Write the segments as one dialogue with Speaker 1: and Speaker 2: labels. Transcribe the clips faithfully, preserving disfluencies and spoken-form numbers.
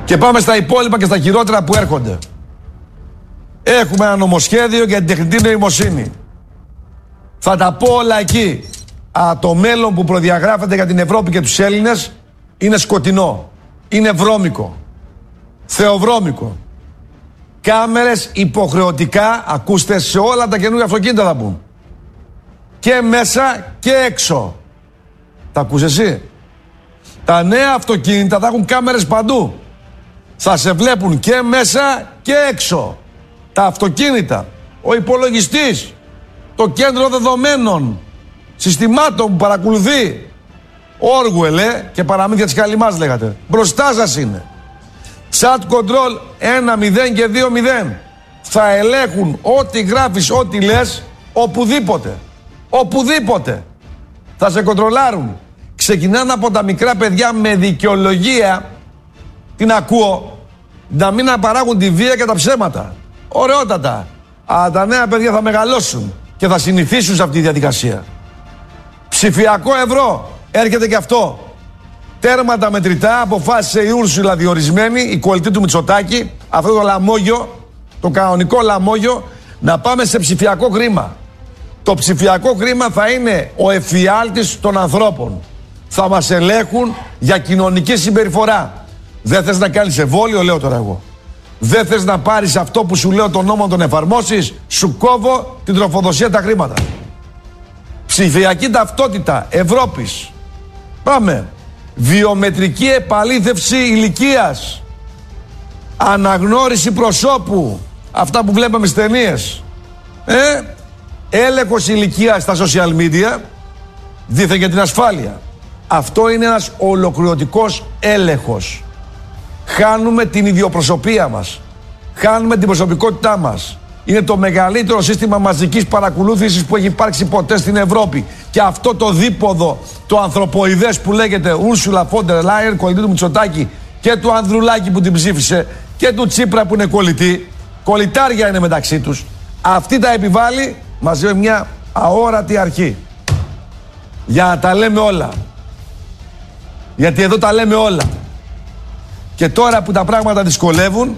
Speaker 1: Και πάμε στα υπόλοιπα και στα χειρότερα που έρχονται. Έχουμε ένα νομοσχέδιο για την τεχνητή νοημοσύνη. Θα τα πω όλα εκεί. Α, το μέλλον που προδιαγράφεται για την Ευρώπη και τους Έλληνες είναι σκοτεινό. Είναι βρώμικο. Θεοβρώμικο. Κάμερες υποχρεωτικά, ακούστε, σε όλα τα καινούργια αυτοκίνητα θα μπουν. Και μέσα και έξω. Τα ακούς εσύ? Τα νέα αυτοκίνητα θα έχουν κάμερες παντού. Θα σε βλέπουν και μέσα και έξω. Τα αυτοκίνητα, ο υπολογιστής, το κέντρο δεδομένων, συστημάτων που παρακολουθεί. Όργουελ, ε, και παραμύθια της Καλυμάς λέγατε. Μπροστά σας είναι. Chat control ένα μηδέν και δύο μηδέν. Θα ελέγχουν ό,τι γράφεις, ό,τι λες, οπουδήποτε. Οπουδήποτε. Θα σε κοντρολάρουν. Ξεκινάνε από τα μικρά παιδιά με δικαιολογία, την ακούω, να μην παράγουν τη βία και τα ψέματα. Ωραιότατα. Αλλά τα νέα παιδιά θα μεγαλώσουν και θα συνηθίσουν σε αυτή τη διαδικασία. Ψηφιακό ευρώ. Έρχεται και αυτό. Τέρμα τα μετρητά, αποφάσισε η Ούρσουλα διορισμένη, η κολλητή του Μητσοτάκη, αυτό το λαμόγιο, το κανονικό λαμόγιο, να πάμε σε ψηφιακό χρήμα. Το ψηφιακό χρήμα θα είναι ο εφιάλτης των ανθρώπων. Θα μας ελέγχουν για κοινωνική συμπεριφορά. Δεν θες να κάνεις εμβόλιο, λέω τώρα εγώ. Δεν θες να πάρεις αυτό που σου λέω τον νόμο τον εφαρμόσεις, σου κόβω την τροφοδοσία τα χρήματα. Ψηφιακή ταυτότητα Ευρώπης. Πάμε. Βιομετρική επαλήθευση ηλικίας. Αναγνώριση προσώπου. Αυτά που βλέπαμε στις ταινίες. Ε, έλεγχος ηλικίας στα social media. Δήθεν για την ασφάλεια. Αυτό είναι ένας ολοκληρωτικός έλεγχος. Χάνουμε την ιδιοπροσωπία μας. Χάνουμε την προσωπικότητά μας. Είναι το μεγαλύτερο σύστημα μαζικής παρακολούθησης που έχει υπάρξει ποτέ στην Ευρώπη. Και αυτό το δίποδο, το ανθρωποειδές που λέγεται Ούρσουλα Φόντερ Λάιεν, κολλητή του Μητσοτάκη, και του Ανδρουλάκη που την ψήφισε, και του Τσίπρα που είναι κολλητή, κολλητάρια είναι μεταξύ τους. Αυτή τα επιβάλλει μαζί με μια αόρατη αρχή. Για να τα λέμε όλα. Γιατί εδώ τα λέμε όλα. Και τώρα που τα πράγματα δυσκολεύουν,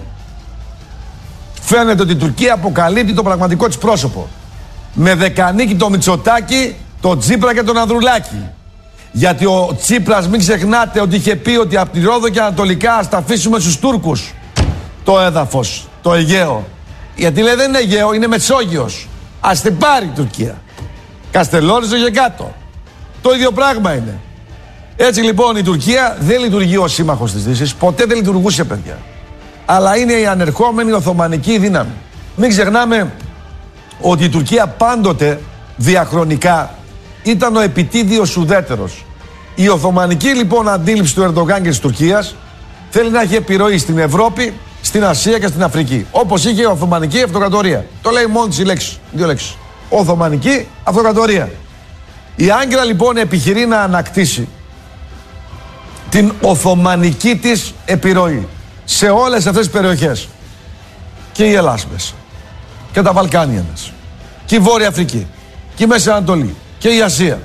Speaker 1: φαίνεται ότι η Τουρκία αποκαλύπτει το πραγματικό της πρόσωπο. Με δεκανίκη το Μητσοτάκη, το Τσίπρα και τον Ανδρουλάκη. Γιατί ο Τσίπρας, μην ξεχνάτε ότι είχε πει ότι από τη Ρόδο και ανατολικά ας τα αφήσουμε στους Τούρκους το έδαφος, το Αιγαίο. Γιατί λέει δεν είναι Αιγαίο, είναι Μεσόγειος. Ας την πάρει η Τουρκία. Καστελόριζο και κάτω. Το ίδιο πράγμα είναι. Έτσι λοιπόν η Τουρκία δεν λειτουργεί ως σύμμαχος της Δύσης, ποτέ δεν λειτουργούσε, παιδιά. Αλλά είναι η ανερχόμενη Οθωμανική δύναμη. Μην ξεχνάμε ότι η Τουρκία πάντοτε διαχρονικά ήταν ο επιτίδιος ουδέτερος. Η Οθωμανική λοιπόν αντίληψη του Ερντογάν και της Τουρκίας θέλει να έχει επιρροή στην Ευρώπη, στην Ασία και στην Αφρική. Όπως είχε η Οθωμανική Αυτοκρατορία. Το λέει μόνο τις λέξεις, δύο λέξεις. Οθωμανική Αυτοκρατορία. Η Άγκυρα λοιπόν επιχειρεί να ανακτήσει την Οθωμανική της επιρροή σε όλες αυτές τις περιοχές. Και η Ελλάδα μέσα. Και τα Βαλκάνια μέσα. Και η Βόρεια Αφρική. Και η Μέση Ανατολή. Και η Ασία.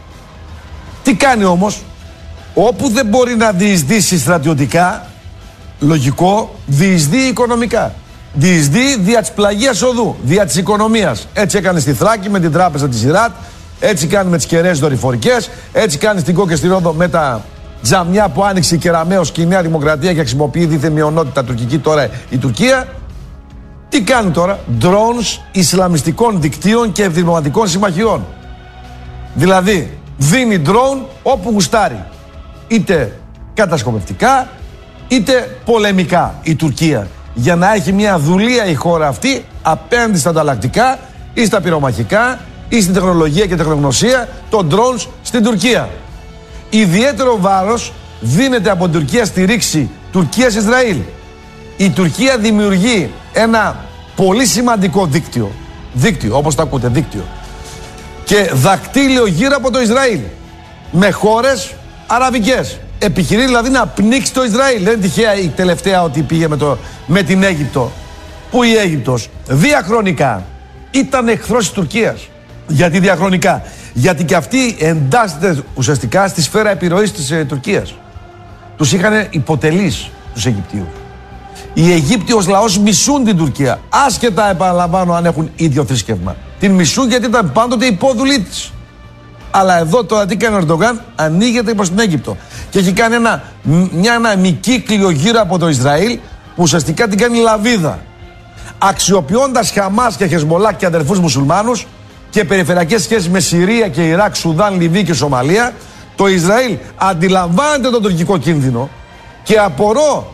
Speaker 1: Τι κάνει όμως? Όπου δεν μπορεί να διεισδύσει στρατιωτικά, λογικό, διεισδύει οικονομικά. Διεισδύει δια της πλαγίας οδού, δια της οικονομίας. Έτσι έκανε στη Θράκη με την τράπεζα της Ιράτ, έτσι κάνει με τις κεραίες δορυφορικές, έτσι κάνει στην Κό και στη Ρόδο με τα τζαμιά που άνοιξε η Κεραμέως και η Νέα Δημοκρατία και χρησιμοποιεί δίθεν μειονότητα τουρκική τώρα η Τουρκία. Τι κάνει τώρα? Drones Ισλαμιστικών δικτύων και ευδηματικών συμμαχιών. Δηλαδή δίνει drone όπου γουστάρει. Είτε κατασκοπευτικά είτε πολεμικά η Τουρκία. Για να έχει μια δουλεία η χώρα αυτή απέναντι στα ανταλλακτικά ή στα πυρομαχικά ή στην τεχνολογία και τεχνογνωσία των drones στην Τουρκία. Ιδιαίτερο βάρος δίνεται από την Τουρκία στη ρήξη Τουρκίας-Ισραήλ. Η Τουρκία δημιουργεί ένα πολύ σημαντικό δίκτυο. Δίκτυο, όπως το ακούτε, δίκτυο. Και δακτύλιο γύρω από το Ισραήλ. Με χώρες αραβικές. Επιχειρεί δηλαδή να πνίξει το Ισραήλ. Δεν είναι τυχαία η τελευταία ότι πήγε με, το, με την Αίγυπτο. Που η Αίγυπτος διαχρονικά ήταν εχθρός της Τουρκίας. Γιατί διαχρονικά? Γιατί και αυτοί εντάσσεται ουσιαστικά στη σφαίρα επιρροής της ε, Τουρκίας. Τους είχαν υποτελείς. τους Αιγυπτίους. Οι Αιγύπτιοι ως λαός μισούν την Τουρκία. Άσχετα, επαναλαμβάνω, αν έχουν ίδιο θρησκεύμα. Την μισούν γιατί ήταν πάντοτε υπόδουλοι της. Αλλά εδώ τώρα τι κάνει ο Ερντογάν? Ανοίγεται προς την Αίγυπτο. Και έχει κάνει ένα, μια, ένα μικύκλιο γύρω από το Ισραήλ που ουσιαστικά την κάνει λαβίδα. Αξιοποιώντας Χαμάς και Χεσμολά και αδερφούς μουσουλμάνους και περιφερειακές σχέσεις με Συρία και Ιράκ, Σουδάν, Λιβύη και Σομαλία, το Ισραήλ αντιλαμβάνεται τον τουρκικό κίνδυνο και απορώ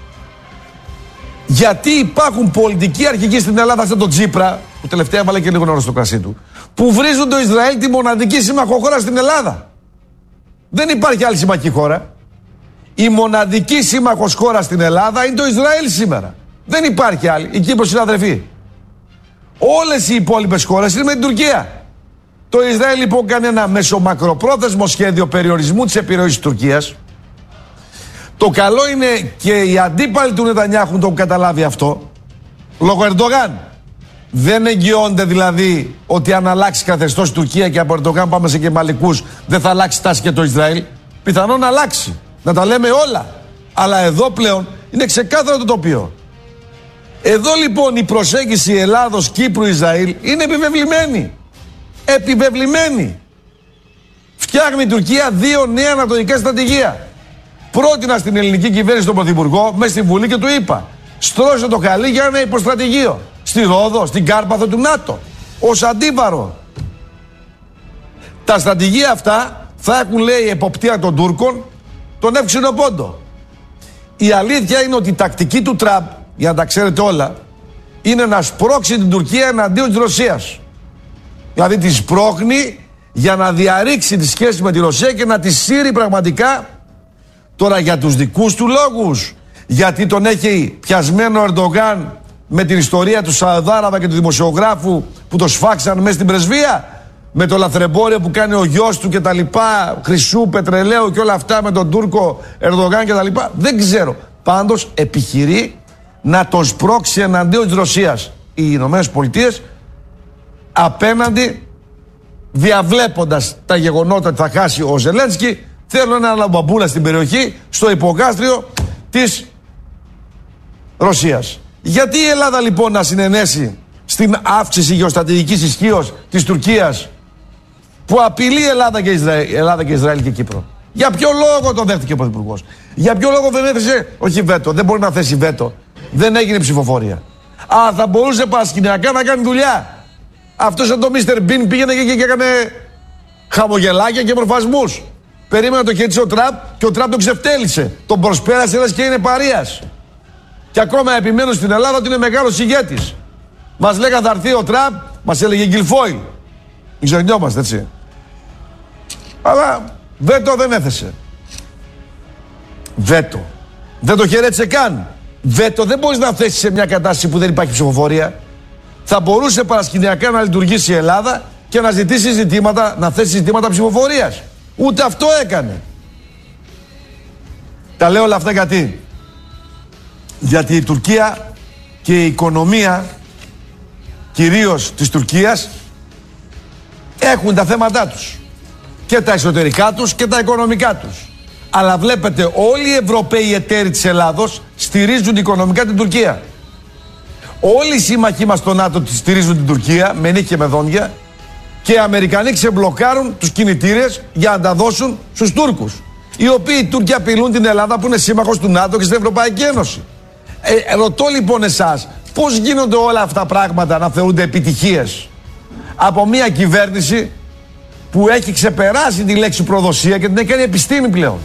Speaker 1: γιατί υπάρχουν πολιτικοί αρχηγοί στην Ελλάδα, σαν τον Τσίπρα, που τελευταία έβαλε και λίγο νερό στο κρασί του, που βρίζουν το Ισραήλ τη μοναδική σύμμαχο χώρα στην Ελλάδα. Δεν υπάρχει άλλη συμμαχική χώρα. Η μοναδική σύμμαχος χώρα στην Ελλάδα είναι το Ισραήλ σήμερα. Δεν υπάρχει άλλη. Η Κύπρος είναι αδερφή. Όλες οι υπόλοιπες χώρες είναι με την Τουρκία. Το Ισραήλ λοιπόν κάνει ένα μεσομακροπρόθεσμο σχέδιο περιορισμού της επιρροής της Τουρκίας. Το καλό είναι και οι αντίπαλοι του Νετανιάχου το έχουν καταλάβει αυτό. Λόγω Ερντογάν. Δεν εγγυώνται δηλαδή ότι αν αλλάξει καθεστώς η Τουρκία και από Ερντογάν πάμε σε κεμαλικούς δεν θα αλλάξει τάση και το Ισραήλ. Πιθανόν να αλλάξει. Να τα λέμε όλα. Αλλά εδώ πλέον είναι ξεκάθαρο το τοπίο. Εδώ λοιπόν η προσέγγιση Ελλάδος, Κύπρου, Ισραήλ είναι επιβεβλημένη. Επιβεβλημένη. Φτιάχνει η Τουρκία δύο νέα ανατολικά στρατηγία. Πρότεινα στην ελληνική κυβέρνηση τον Πρωθυπουργό μέσα στη Βουλή και του είπα: στρώσε το χαλί για ένα υποστρατηγείο. Στη Ρόδο, στην Κάρπαθο του ΝΑΤΟ. Ως αντίβαρο. Τα στρατηγία αυτά θα έχουν, λέει, εποπτεία των Τούρκων τον εύξηνο πόντο. Η αλήθεια είναι ότι η τακτική του Τραμπ, για να τα ξέρετε όλα, είναι να σπρώξει την Τουρκία εναντίον της Ρωσίας. Δηλαδή τη σπρώχνει για να διαρρήξει τις σχέσεις με τη Ρωσία και να τη σύρει πραγματικά. Τώρα για τους δικούς του λόγους, γιατί τον έχει πιασμένο ο Ερντογάν με την ιστορία του Σαουδάραβα και του δημοσιογράφου που το σφάξαν μέσα στην πρεσβεία, με το λαθρεμπόριο που κάνει ο γιος του και τα λοιπά, χρυσού, πετρελαίου και όλα αυτά με τον Τούρκο Ερντογάν και τα λοιπά, δεν ξέρω. Πάντως επιχειρεί να τον σπρώξει εναντίον της Ρωσίας οι Ηνωμένες Πολιτείες, απέναντι, διαβλέποντας τα γεγονότα ότι θα χάσει ο Ζελένσκι. Θέλουν ένα λαμπαμπούλα στην περιοχή, στο υπογάστριο της Ρωσίας. Γιατί η Ελλάδα λοιπόν να συνενέσει στην αύξηση γεωστρατηγικής ισχύως της Τουρκίας που απειλεί η Ελλάδα και Ισραήλ, Ελλάδα και Ισραήλ και Κύπρο? Για ποιο λόγο το δέχτηκε ο Πρωθυπουργός? Για ποιο λόγο δεν έθεσε, όχι βέτο, δεν μπορεί να θέσει βέτο? Δεν έγινε ψηφοφορία. Α, θα μπορούσε παρασκηνιακά να κάνει δουλειά. Αυτός σαν το μίστερ Μπιν πήγαινε και, και έκανε χαμογελάκια και μορφασμούς. Περίμενε να το χαιρετήσει ο Τραμπ και ο Τραμπ τον ξεφτέλησε. Τον προσπέρασε ένας και είναι παρείας. Και ακόμα επιμένουν στην Ελλάδα ότι είναι μεγάλος ηγέτης. Μας λέγανε θα έρθει ο Τραμπ, μας έλεγε Γκιλφόιλ. Ξεχνιόμαστε, έτσι. Αλλά βέτο δεν έθεσε. Βέτο. Δεν το χαιρέτησε καν. Βέτο δεν μπορείς να θέσεις σε μια κατάσταση που δεν υπάρχει ψηφοφορία. Θα μπορούσε παρασκηνιακά να λειτουργήσει η Ελλάδα και να ζητήσει ζητήματα, να θέσει ζητήματα ψηφοφορίας. Ούτε αυτό έκανε. Τα λέω όλα αυτά γιατί. Γιατί η Τουρκία και η οικονομία, κυρίως της Τουρκίας, έχουν τα θέματά τους. Και τα εσωτερικά τους και τα οικονομικά τους. Αλλά βλέπετε, όλοι οι Ευρωπαίοι εταίροι της Ελλάδος στηρίζουν οικονομικά την Τουρκία. Όλοι οι σύμμαχοί μας στο ΝΑΤΟ στηρίζουν την Τουρκία, με νύχια και με δόντια. Και οι Αμερικανοί ξεμπλοκάρουν τους κινητήρες για να τα δώσουν στους Τούρκους. Οι οποίοι οι Τούρκοι απειλούν την Ελλάδα που είναι σύμμαχος του ΝΑΤΟ και στην Ευρωπαϊκή Ένωση. Ε, ρωτώ λοιπόν εσάς, πώς γίνονται όλα αυτά τα πράγματα να θεωρούνται επιτυχίες από μια κυβέρνηση που έχει ξεπεράσει τη λέξη προδοσία και την έχει κάνει επιστήμη πλέον?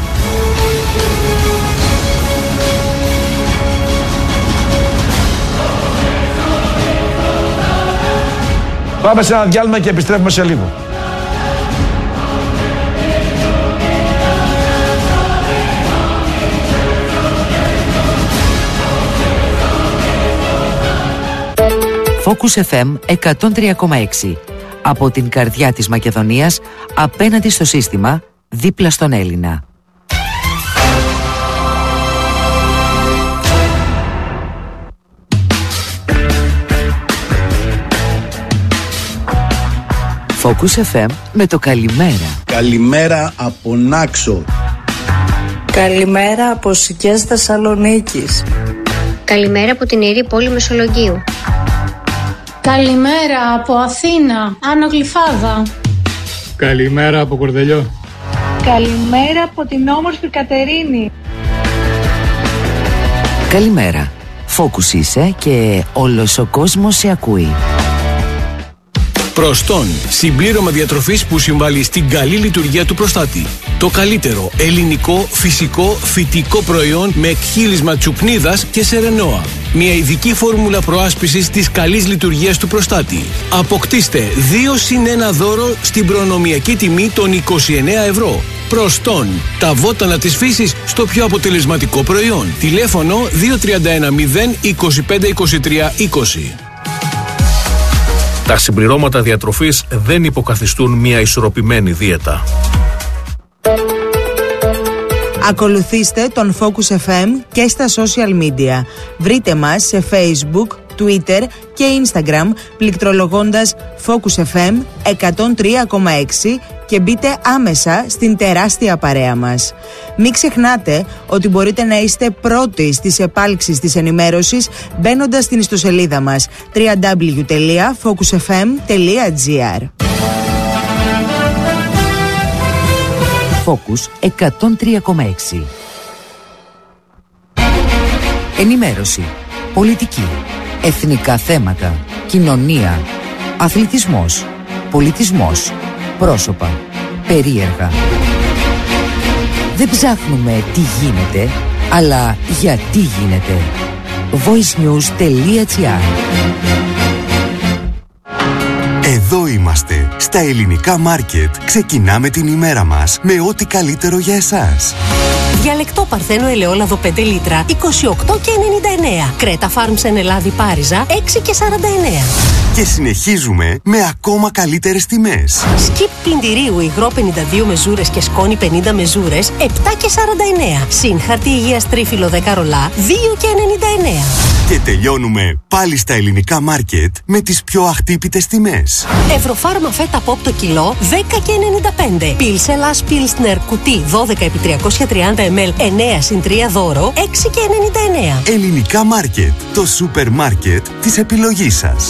Speaker 1: Πάμε σε ένα διάλειμμα και επιστρέφουμε σε λίγο.
Speaker 2: Focus εφ εμ εκατόν τρία κόμμα έξι. Από την καρδιά της Μακεδονίας, απέναντι στο σύστημα, δίπλα στον Έλληνα. Focus εφ εμ με το καλημέρα.
Speaker 3: Καλημέρα από Νάξο. Καλημέρα από Σικές Θεσσαλονίκης.
Speaker 4: Καλημέρα από την Ιερή Πόλη Μεσολογγίου.
Speaker 5: Καλημέρα από Αθήνα, Άνω Γλυφάδα.
Speaker 6: Καλημέρα από Κορδελιό.
Speaker 7: Καλημέρα από την όμορφη Κατερίνη.
Speaker 2: Καλημέρα. Φόκους είσαι και όλος ο κόσμος σε ακούει.
Speaker 8: Προστόν, συμπλήρωμα διατροφής που συμβάλλει στην καλή λειτουργία του προστάτη. Το καλύτερο ελληνικό, φυσικό, φυτικό προϊόν με εκχύλισμα τσουπνίδας και σερενόα. Μια ειδική φόρμουλα προάσπισης της καλής λειτουργίας του προστάτη. Αποκτήστε δύο συν ένα δώρο στην προνομιακή τιμή των είκοσι εννέα ευρώ. Προστόν, τα βότανα της φύσης στο πιο αποτελεσματικό προϊόν. Τηλέφωνο δύο τρία ένα μηδέν είκοσι πέντε είκοσι τρία είκοσι.
Speaker 9: Τα συμπληρώματα διατροφής δεν υποκαθιστούν μια ισορροπημένη δίαιτα.
Speaker 10: Ακολουθήστε τον Focus εφ εμ και στα social media. Βρείτε μας σε Facebook, Twitter και Instagram πληκτρολογώντας Focus εφ εμ εκατόν τρία κόμμα έξι και μπείτε άμεσα στην τεράστια παρέα μας. Μην ξεχνάτε ότι μπορείτε να είστε πρώτοι στις επάλξεις της ενημέρωσης μπαίνοντας στην ιστοσελίδα μας double-u double-u double-u τελεία focus f m τελεία g r.
Speaker 2: Focus εκατόν τρία κόμμα έξι. Ενημέρωση, πολιτική, εθνικά θέματα, κοινωνία, αθλητισμός, πολιτισμός, πρόσωπα, περίεργα. Δεν ψάχνουμε τι γίνεται, αλλά γιατί γίνεται. voice news τελεία g r.
Speaker 11: Εδώ είμαστε, στα ελληνικά μάρκετ. Ξεκινάμε την ημέρα μας με ό,τι καλύτερο για εσάς.
Speaker 12: Διαλεκτό Παρθένο ελαιόλαδο πέντε λίτρα, είκοσι οκτώ και ενενήντα εννέα. Κρέτα Φάρμς εν Ελλάδη Πάριζα, έξι και σαράντα εννέα.
Speaker 11: Και συνεχίζουμε με ακόμα καλύτερες τιμές.
Speaker 12: Σκιπ πλυντηρίου υγρό πενήντα δύο μεζούρες και σκόνη πενήντα μεζούρες, επτά και σαράντα εννέα. Συν χαρτί υγείας τρίφυλλο δέκα ρολά, δύο και ενενήντα εννέα.
Speaker 11: Και τελειώνουμε πάλι στα ελληνικά μάρκετ με τις πιο αχτύπητες τιμές.
Speaker 12: Ευρωφάρμα φέτα πόπ το κιλό, δέκα και ενενήντα πέντε. Πιλσελάς Πιλσνερ κουτί δώδεκα επί τριακόσια τριάντα μιλιλίτρα, εννέα συν τρία δώρο, έξι και ενενήντα εννέα.
Speaker 11: Ελληνικά μάρκετ, το σούπερ μάρκετ της επιλογής σας.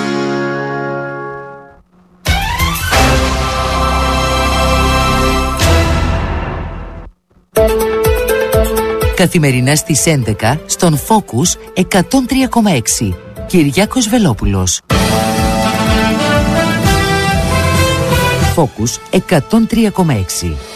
Speaker 2: Καθημερινά στις έντεκα στον Focus εκατόν τρία κόμμα έξι. Κυριάκος Βελόπουλος. Focus εκατόν τρία κόμμα έξι.